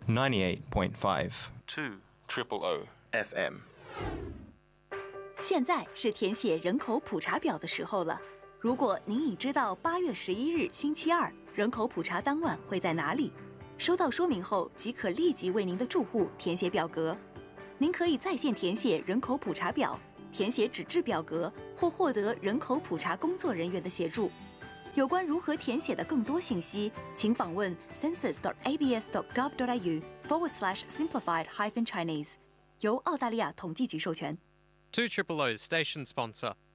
98.5 2 triple O FM。 现在是填写人口普查表的时候了。如果您已知道8月11日星期二人口普查当晚会在哪里，收到说明后即可立即为您的住户填写表格。您可以在线填写人口普查表，填写纸质表格，或获得人口普查工作人员的协助。有关如何填写的更多信息，请访问 census.abs.gov.au/simplified-chinese，由澳大利亚统计局授权。 2 Triple O's station sponsor.